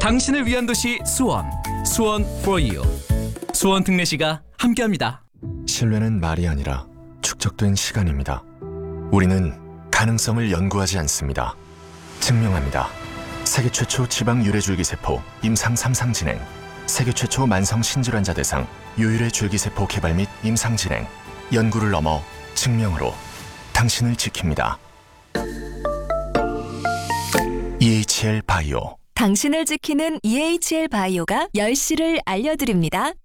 당신을 위한 도시 수원, 수원 for you. 수원 특례시가 함께합니다. 신뢰는 말이 아니라 축적된 시간입니다. 우리는 가능성을 연구하지 않습니다. 증명합니다. 세계 최초 지방 유래줄기세포 임상 3상 진행, 세계 최초 만성 신질환자 대상 유일의 줄기세포 개발 및 임상 진행, 연구를 넘어 증명으로 당신을 지킵니다. EHL 바이오. 당신을 지키는 EHL 바이오가 10시를 알려드립니다.